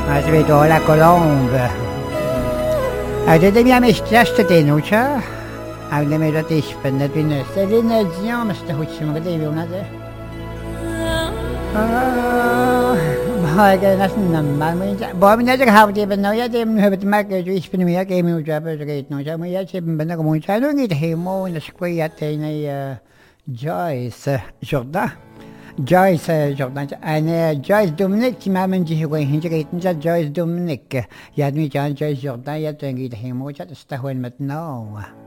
Ah, je vais dans la colombe. Ah, det är det jag mistraste det nu, tja. Ah, det är det ispen, det är det. Det är nödvändigt, men det är inte så mycket det är det. Har nästan namn, men bara när jag har det, men jag det har det märkt att ispen mer game och jag behöver det nu. Jag men jag ser men det kommer inte nog inte hemma och det ska jag ta i Joyce Jordan. Joyce Jordan, Joyce Dominic, qui m'a même dit que j'ai Joyce Dominic. Il y a demi Joyce Jordan, il y a un guide hemo, ça c'est maintenant.